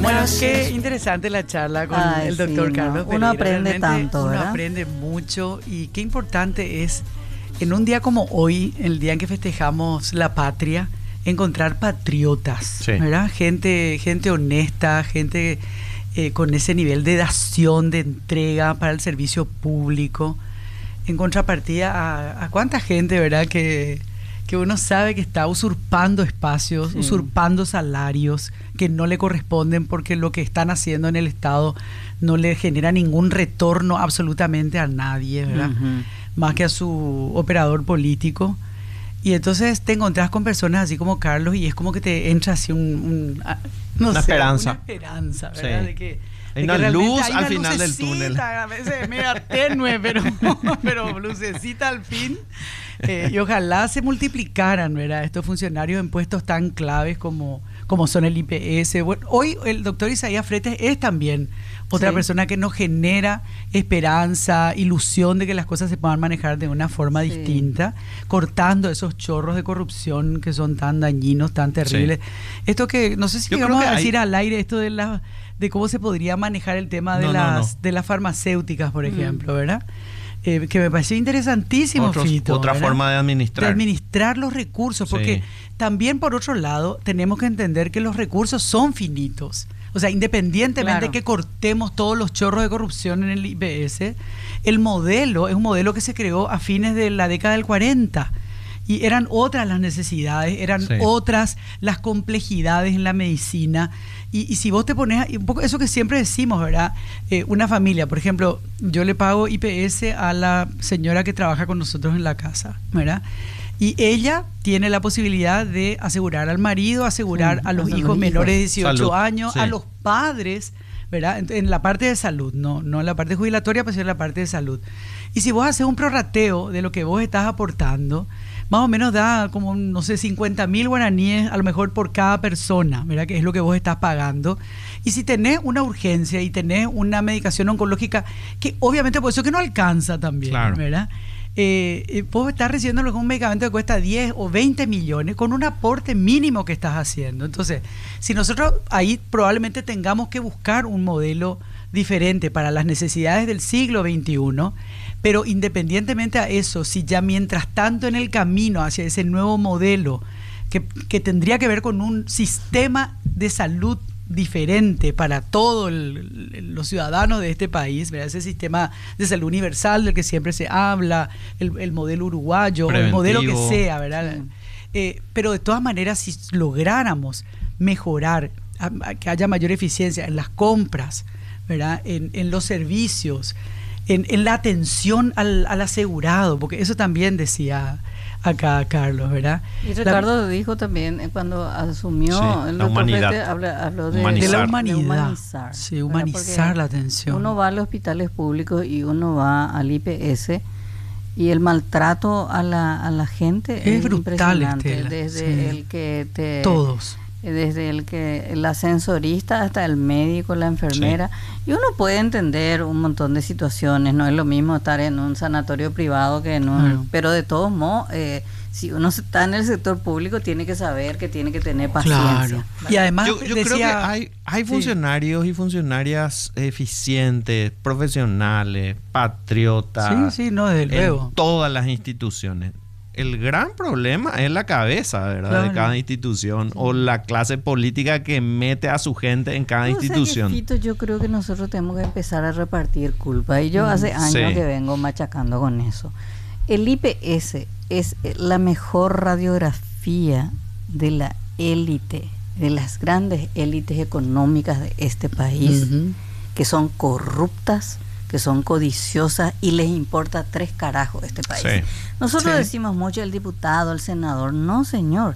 Bueno, qué interesante la charla con el doctor Carlos Pereira. Uno aprende tanto, ¿verdad? Uno aprende mucho y qué importante es, en un día como hoy, el día en que festejamos la patria, encontrar patriotas, ¿verdad? Gente honesta, gente con ese nivel de dación, de entrega para el servicio público, en contrapartida a cuánta gente, ¿verdad?, que uno sabe que está usurpando espacios, usurpando salarios que no le corresponden porque lo que están haciendo en el Estado no le genera ningún retorno absolutamente a nadie, ¿verdad? Más que a su operador político. Y entonces te encontrás con personas así como Carlos y es como que te entra así una esperanza, ¿verdad? Sí. Hay una luz al final del túnel. A veces media tenue, pero lucecita al fin. Y ojalá se multiplicaran, ¿verdad?, estos funcionarios en puestos tan claves como son el IPS. Bueno, hoy el doctor Isaías Fretes es también otra persona que nos genera esperanza, ilusión de que las cosas se puedan manejar de una forma distinta, cortando esos chorros de corrupción que son tan dañinos, tan terribles. Esto que, no sé si vamos a decir al aire, esto de cómo se podría manejar el tema de las farmacéuticas, por ejemplo, ¿verdad? Que me pareció interesantísimo, Fito. Otra forma de administrar. De administrar los recursos, porque también, por otro lado, tenemos que entender que los recursos son finitos. O sea, independientemente de que cortemos todos los chorros de corrupción en el IPS, el modelo es un modelo que se creó a fines de la década del 40. Y eran otras las necesidades, eran otras las complejidades en la medicina. Y si vos te pones, un poco eso que siempre decimos, ¿verdad? Una familia, por ejemplo, yo le pago IPS a la señora que trabaja con nosotros en la casa, ¿verdad? Y ella tiene la posibilidad de asegurar al marido, asegurar a los hijos menores de 18 años, a los padres, ¿verdad? En la parte de salud, no en la parte jubilatoria, pero sí en la parte de salud. Y si vos haces un prorrateo de lo que vos estás aportando, más o menos da como, no sé, 50.000 guaraníes a lo mejor por cada persona, ¿verdad?, que es lo que vos estás pagando. Y si tenés una urgencia y tenés una medicación oncológica, que obviamente por eso que no alcanza también, ¿verdad? Vos estás recibiendo un medicamento que cuesta 10 o 20 millones con un aporte mínimo que estás haciendo. Entonces, si nosotros ahí probablemente tengamos que buscar un modelo diferente para las necesidades del siglo XXI, pero independientemente a eso, si ya mientras tanto en el camino hacia ese nuevo modelo que tendría que ver con un sistema de salud diferente para todos los ciudadanos de este país, ¿verdad?, ese sistema de salud universal del que siempre se habla, el modelo uruguayo, o el modelo que sea, ¿verdad? Pero de todas maneras, si lográramos mejorar, que haya mayor eficiencia en las compras, ¿verdad?, en los servicios, en la atención al asegurado, porque eso también decía acá Carlos, ¿verdad? Y Ricardo dijo también, cuando asumió el doctor Fretes, habló de la humanidad. Sí, humanizar la atención. Uno va a los hospitales públicos y uno va al IPS y el maltrato a la gente es brutal, impresionante. Desde el que te... Todos. Desde el ascensorista hasta el médico, la enfermera, y uno puede entender un montón de situaciones. No es lo mismo estar en un sanatorio privado que en un, pero de todos modos, si uno está en el sector público, tiene que saber que tiene que tener paciencia. Y además yo creo que hay funcionarios y funcionarias eficientes, profesionales, patriotas, desde luego, en todas las instituciones. El gran problema es la cabeza, ¿verdad?, de cada institución, o la clase política que mete a su gente en cada institución. Yo creo que nosotros tenemos que empezar a repartir culpa, y yo hace años que vengo machacando con eso. El IPS es la mejor radiografía de la élite, de las grandes élites económicas de este país, que son corruptas, que son codiciosas y les importa 3 carajos este país. Nosotros decimos mucho el diputado, el senador. No, señor.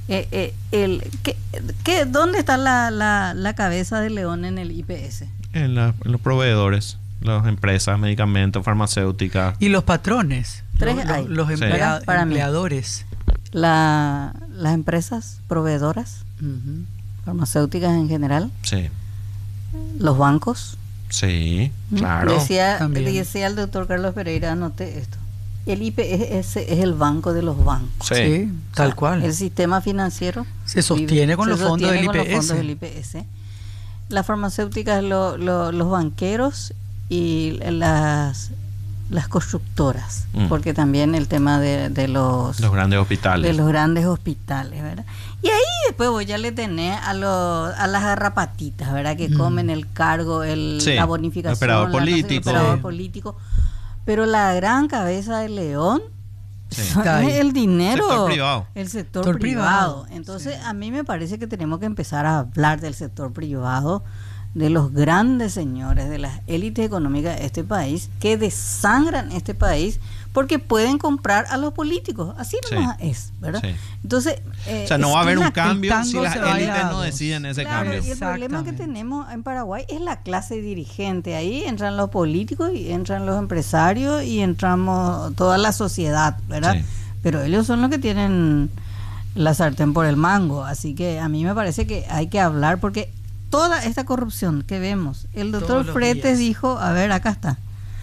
¿Dónde está la cabeza de león en el IPS? En los proveedores, las empresas, medicamentos, farmacéuticas. Y los patrones, 3 los empleadores. Las empresas proveedoras, farmacéuticas en general. Los bancos. Sí, claro. Decía el doctor Carlos Pereira, anoté esto. El IPS es el banco de los bancos. Sí, tal cual. El sistema financiero se sostiene con los fondos del IPS. las farmacéuticas, los banqueros y las constructoras, porque también el tema de los grandes hospitales. De los grandes hospitales, ¿verdad? Y ahí después vos ya le tenés a las garrapatitas, ¿verdad? Que comen el cargo, la bonificación, operador político. Pero la gran cabeza de león es el dinero, el sector privado. Entonces, a mí me parece que tenemos que empezar a hablar del sector privado, de los grandes señores, de las élites económicas de este país, que desangran este país porque pueden comprar a los políticos. Así nomás es, ¿verdad? Sí. Entonces, o sea, no va a haber un cambio si las élites no deciden ese cambio. Y el problema que tenemos en Paraguay es la clase dirigente. Ahí entran los políticos y entran los empresarios y entramos toda la sociedad, ¿verdad? Sí. Pero ellos son los que tienen la sartén por el mango. Así que a mí me parece que hay que hablar, porque toda esta corrupción que vemos, el doctor Fretes dijo, a ver, acá está,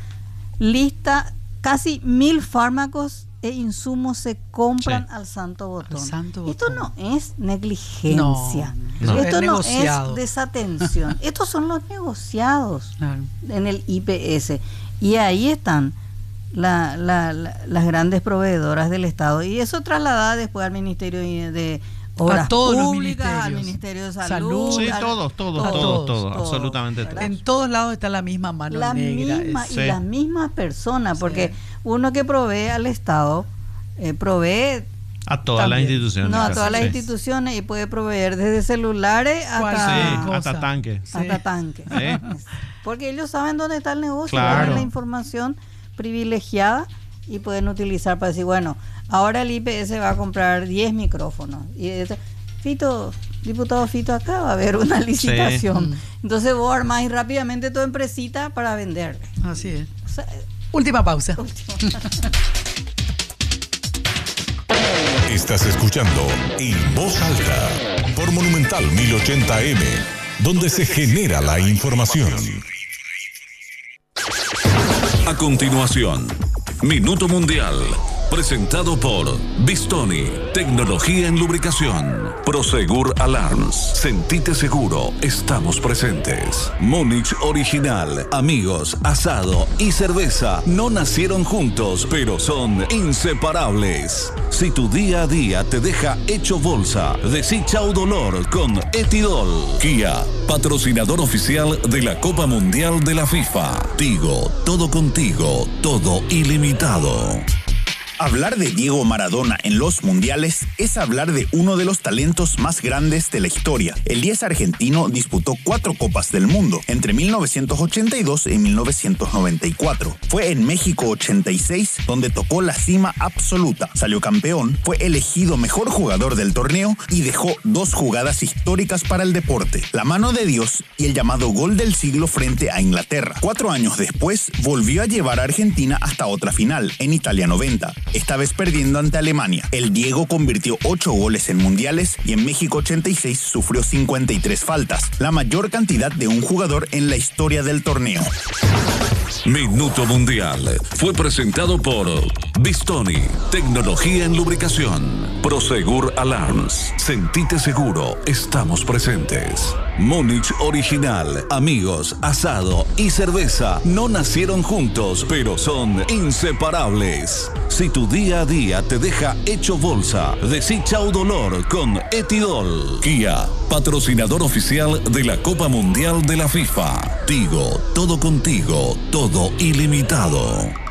lista, casi 1.000 fármacos e insumos se compran al santo botón. Esto no es negligencia, esto no es desatención, estos son los negociados en el IPS, y ahí están las grandes proveedoras del Estado, y eso trasladada después al Ministerio de Obras a todos Públicas, los al Ministerio de Salud. Sí, todos, absolutamente todos. En todos lados está la misma mano negra. Y las mismas personas, porque uno que provee al Estado, provee a todas las instituciones. No, a todas las instituciones, y puede proveer desde celulares hasta tanques. Hasta tanques. Porque ellos saben dónde está el negocio, tienen la información privilegiada y pueden utilizar para decir, bueno, ahora el IPS va a comprar 10 micrófonos. Y diputado Fito, acá va a haber una licitación. Entonces vos armás y rápidamente tu empresita para venderle. Así es. O sea, última pausa. Estás escuchando En Voz Alta por Monumental 1080M, donde se genera la información. A continuación, Minuto Mundial, presentado por Bistoni, tecnología en lubricación. Prosegur Alarms, sentite seguro, estamos presentes. Múnich Original, amigos, asado y cerveza no nacieron juntos, pero son inseparables. Si tu día a día te deja hecho bolsa, decí chau dolor con Etidol. Kia, patrocinador oficial de la Copa Mundial de la FIFA. Tigo, todo contigo, todo ilimitado. Hablar de Diego Maradona en los mundiales es hablar de uno de los talentos más grandes de la historia. El 10 argentino disputó 4 Copas del Mundo entre 1982 y 1994. Fue en México 86 donde tocó la cima absoluta. Salió campeón, fue elegido mejor jugador del torneo y dejó 2 jugadas históricas para el deporte: la mano de Dios y el llamado gol del siglo frente a Inglaterra. 4 años después volvió a llevar a Argentina hasta otra final, en Italia 90. Esta vez perdiendo ante Alemania. El Diego convirtió 8 goles en mundiales y en México 86 sufrió 53 faltas, la mayor cantidad de un jugador en la historia del torneo. Minuto Mundial fue presentado por Bistoni, tecnología en lubricación. Prosegur Alarms, sentite seguro, estamos presentes. Múnich Original, amigos, asado y cerveza no nacieron juntos, pero son inseparables. Si tu día a día te deja hecho bolsa, decí chau dolor con Etidol. Kia, patrocinador oficial de la Copa Mundial de la FIFA. Tigo, todo contigo, todo ilimitado.